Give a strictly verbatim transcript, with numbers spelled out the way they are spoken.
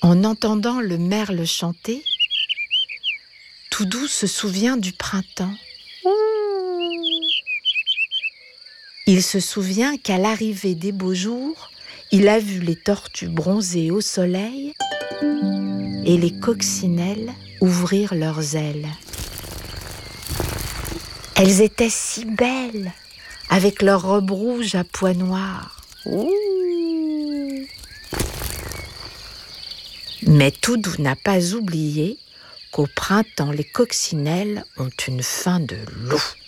En entendant le merle chanter, Toudou se souvient du printemps. Il se souvient qu'à l'arrivée des beaux jours, il a vu les tortues bronzer au soleil et les coccinelles ouvrir leurs ailes. Elles étaient si belles, avec leurs robes rouges à pois noirs. Mais Toudou n'a pas oublié qu'au printemps, les coccinelles ont une faim de loup.